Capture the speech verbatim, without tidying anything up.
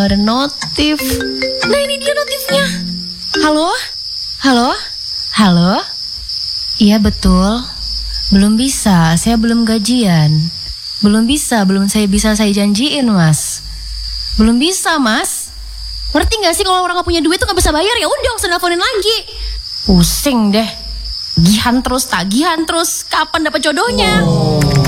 Ada notif. Nah ini dia notifnya. Halo? Halo? Halo? Iya betul. Belum bisa, saya belum gajian. Belum bisa, belum saya bisa saya janjiin mas. Belum bisa mas. Ngerti gak sih kalau orang gak punya duit tuh gak bisa bayar, ya udah usah nelfonin lagi. Pusing deh. Tagihan terus, tagihan terus. Kapan dapat jodohnya? Oh.